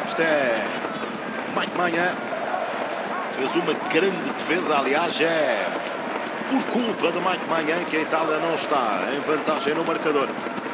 Isto é Mike Maignan. Fez uma grande defesa, aliás, é por culpa de Mike Maignan que a Itália não está em vantagem no marcador.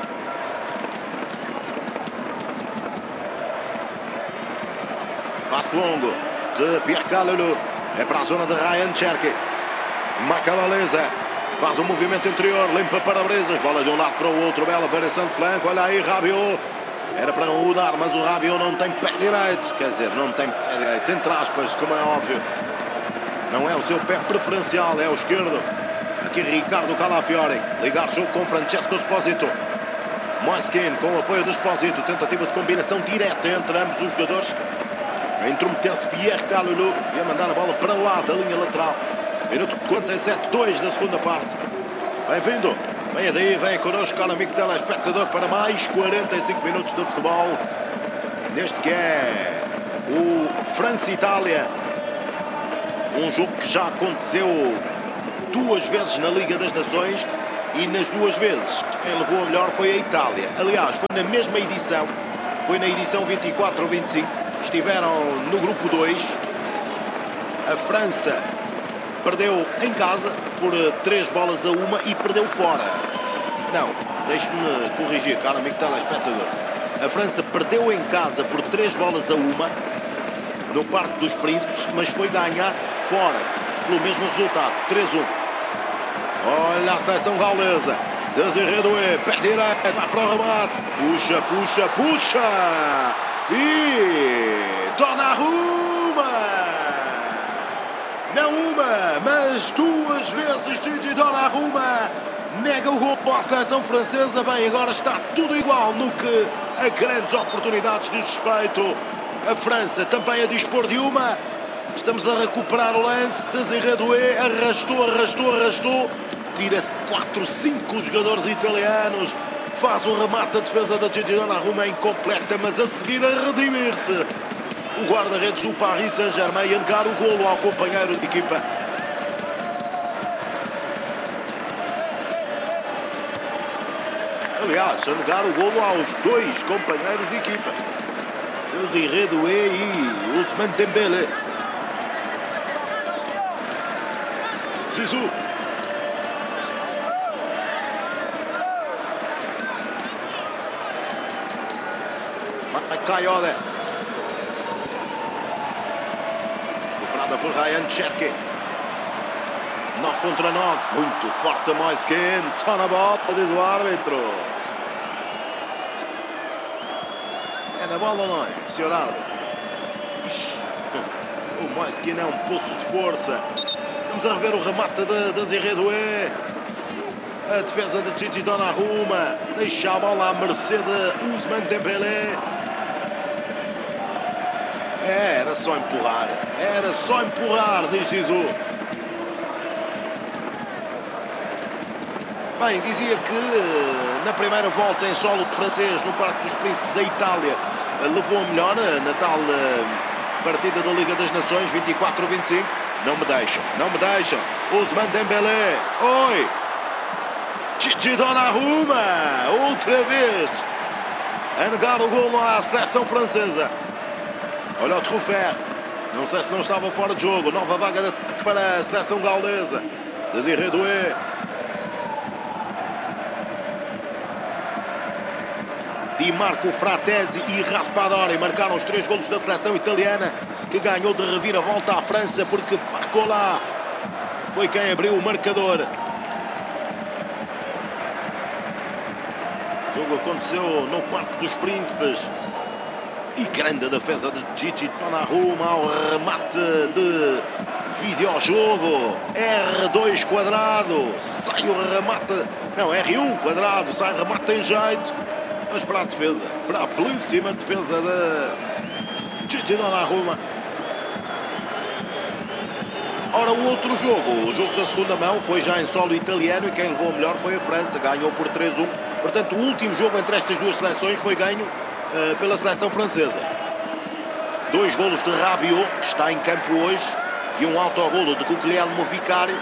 Passe longo de Pierre Kalulu. É para a zona de Ryan Cherki. Macalaleza faz um movimento interior, limpa para-brisas, bola de um lado para o outro, bela variação de flanco, olha aí Rabiot. Era para rodar, mas o Rabiot não tem pé direito, quer dizer, não tem pé direito, entre aspas, como é óbvio. Não é o seu pé preferencial, é o esquerdo. Aqui Ricardo Calafiori, ligar jogo com Francesco Esposito. Moiskin com o apoio do Esposito, tentativa de combinação direta entre ambos os jogadores. A intrometer-se Pierre Kalulu e a mandar a bola para lá da linha lateral. Minuto 47-2 da segunda parte. Bem-vindo. Vem daí, vem connosco, caro amigo telespectador, para mais 45 minutos de futebol. Neste que é o França-Itália. Um jogo que já aconteceu 2 vezes na Liga das Nações e nas 2 vezes quem levou a melhor foi a Itália. Aliás, foi na mesma edição, foi na edição 24 ou 25. Estiveram no grupo 2. A França perdeu em casa por 3-1 e perdeu fora. Não, deixe-me corrigir, caro amigo telespectador. A França perdeu em casa por 3-1 no Parque dos Príncipes, mas foi ganhar fora pelo mesmo resultado, 3-1. Olha a seleção gaulesa. Désiré Doué, pé direito, vai para o remate. Puxa, puxa, puxa. E Donnarumma. Não uma, mas 2 vezes Gigi Donnarumma nega o gol para a seleção francesa. Bem, agora está tudo igual no que a grandes oportunidades de respeito. A França também a dispor de uma. Estamos a recuperar o lance. Désiré Doué arrastou. Tira-se 4, 5 jogadores italianos. Faz um remate, a defesa da Gigi Donnarumma é incompleta, mas a seguir a redimir-se o guarda-redes do Paris Saint-Germain e a negar o golo ao companheiro de equipa. Aliás, a negar o golo aos 2 companheiros de equipa. Désiré Doué e Ousmane Dembélé. Zizou. Kayode. Recuperada por Ryan Cherki. 9 contra 9. Muito forte a Moiskin. Só na bola, diz o árbitro. É na bola ou não é, senhor árbitro? O Moiskin é um poço de força. Estamos a rever o remate de Désiré Doué. A defesa de Gigi Donnarumma. Deixa a bola à mercê de Ousmane Dembélé. Era só empurrar, diz Zizou. Bem, dizia que na primeira volta em solo francês no Parque dos Príncipes a Itália levou a melhor na tal partida da Liga das Nações 24-25. Não me deixam. Ousmane Dembélé. Oi! Gigi Donnarumma, outra vez a negar o golo à seleção francesa. Olha o Truffert, não sei se não estava fora de jogo. Nova vaga de ataque para a seleção gaulesa. Désiré Doué. Di Marco, Fratesi e Raspadori marcaram os 3 golos da seleção italiana, que ganhou de reviravolta à França porque Barcola foi quem abriu o marcador. O jogo aconteceu no Parque dos Príncipes. E grande defesa de Gigi Donnarumma ao remate de videojogo. R2 quadrado. Sai o remate. Não, R1 quadrado. Sai remate em jeito. Mas para a defesa. Para a belíssima defesa de Gigi Donnarumma. Ora, o outro jogo. O jogo da segunda mão foi já em solo italiano. E quem levou a melhor foi a França. Ganhou por 3-1. Portanto, o último jogo entre estas 2 seleções foi ganho pela seleção francesa. 2 golos de Rabiot, que está em campo hoje, e um autogolo de Guglielmo Vicario,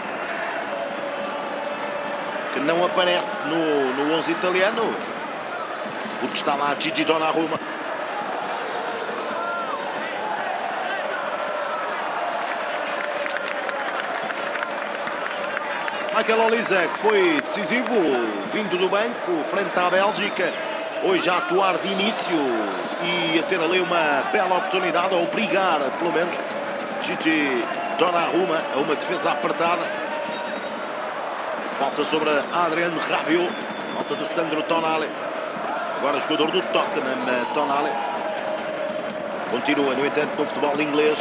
que não aparece no 11 italiano, porque está lá Gigi Donnarumma. Michael Olise, que foi decisivo, vindo do banco, frente à Bélgica, hoje a atuar de início e a ter ali uma bela oportunidade, a obrigar, pelo menos, Gigi Donnarumma a uma defesa apertada. Falta sobre Adrien Rabiot, falta de Sandro Tonali. Agora jogador do Tottenham, Tonali. Continua, no entanto, no futebol inglês.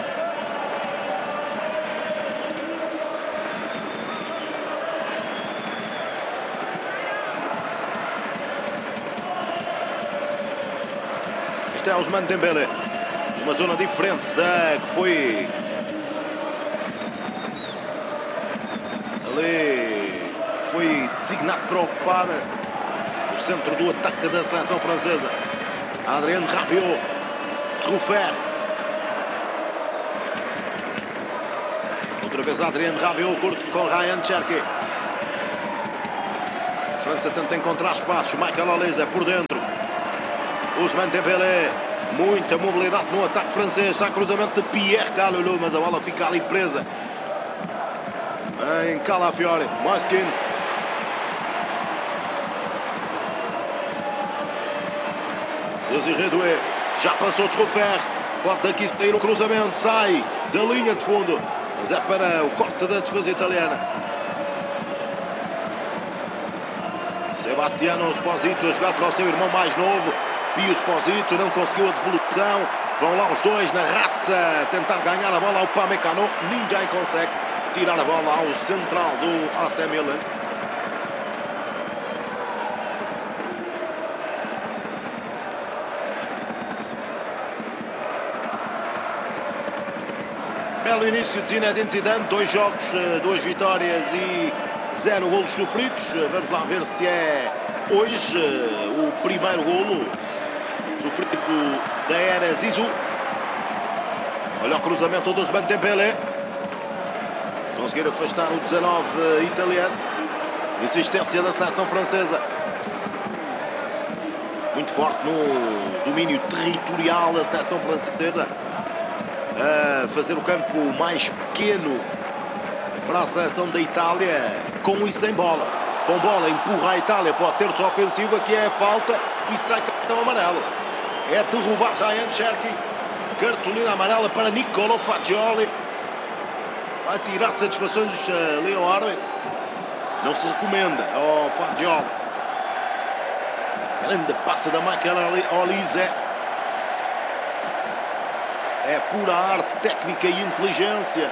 Este é Ousmane Dembélé, numa zona diferente da que foi ali, que foi designado para ocupar o centro do ataque da seleção francesa. Adrien Rabiot, Truffert, outra vez Adrien Rabiot, curto com Ryan Cherki. A França tenta encontrar espaços. Michael Olise por dentro. Ousmane Dembélé, muita mobilidade no ataque francês. Está cruzamento de Pierre Kalulu, mas a bola fica ali presa em Calafiori. Moskin. Désiré Doué, já passou Truffert. Pode daqui sair o cruzamento, sai da linha de fundo, mas é para o corte da defesa italiana. Sebastiano Esposito a jogar para o seu irmão mais novo. Pio Esposito não conseguiu a devolução. Vão lá os dois na raça tentar ganhar a bola ao Upamecano. Ninguém consegue tirar a bola ao central do AC Milan. Belo início de Zinedine Zidane. 2 jogos, 2 vitórias e 0 golos sofridos. Vamos lá ver se é hoje o primeiro golo sofrido da era Zizou. Olha o cruzamento do Ousmane Dembélé. Conseguir afastar o 19 italiano. Insistência da seleção francesa. Muito forte no domínio territorial da seleção francesa. A fazer o campo mais pequeno para a seleção da Itália, com e sem bola. Com bola, empurra a Itália, pode ter sua ofensiva, que é a falta, e sai cartão amarelo. É derrubar Ryan Cherki. Cartolina amarela para Niccolò Fagioli. Vai tirar satisfações ali ao árbitro. Não se recomenda ao Fagioli. Grande passe da Michael Olise. É pura arte, técnica e inteligência.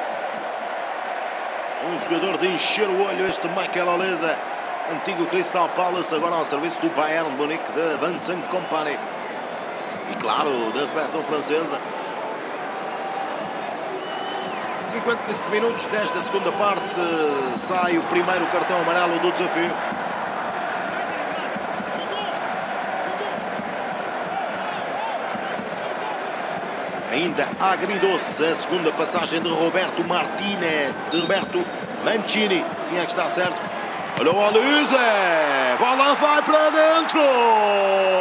Um jogador de encher o olho, este Michael Olise. Antigo Crystal Palace, agora ao serviço do Bayern Munique, da Vincent Kompany. E claro, da seleção francesa. 55 minutos desta segunda parte. Sai o primeiro cartão amarelo do desafio. Ainda agridoce a segunda passagem de Roberto Martinez, de Roberto Mancini. Sim, é que está certo. Olha o Olise. Bola vai para dentro.